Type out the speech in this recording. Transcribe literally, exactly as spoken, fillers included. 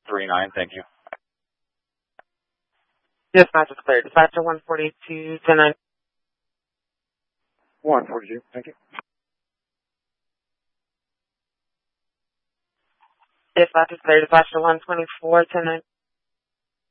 three nine. Thank you. Dispatch is clear. Dispatcher one forty-two, ten nine. one forty-two, thank you. Dispatch is clear. Dispatcher one twenty-four, ten nine.